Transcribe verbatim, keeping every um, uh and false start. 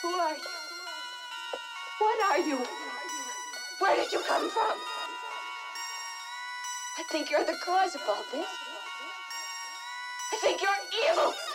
Who are you? What are you? Where did you come from? I think you're the cause of all this. I think you're evil.